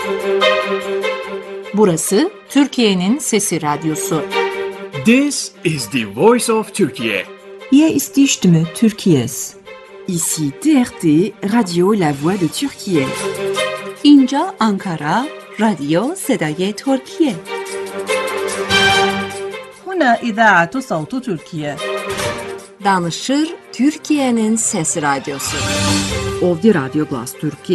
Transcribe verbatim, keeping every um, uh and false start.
Burası Türkiye'nin Sesi Radyosu. This is the voice of Turkey. Hier ist die Stimme Türkiye's. Ici T R T, Radio La Voix de Türkiye. اینجا آنکارا، رادیو صدای ترکیه. هنا إذاعة صوت تركيا. Danışır Türkiye'nin Sesi Radyosu. Ovdje Radio Glas Türkiye.